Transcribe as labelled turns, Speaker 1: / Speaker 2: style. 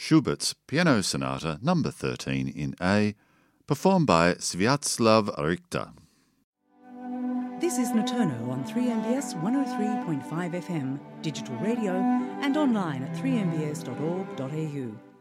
Speaker 1: Schubert's Piano Sonata No. 13 in A, performed by Sviatslav Richter.
Speaker 2: This is Notono on 3MBS 103.5 FM, digital radio and online at 3mbs.org.au.